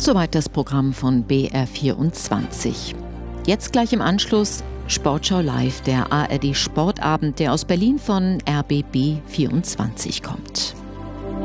Soweit das Programm von BR24. Jetzt gleich im Anschluss Sportschau Live, der ARD Sportabend, der aus Berlin von RBB 24 kommt.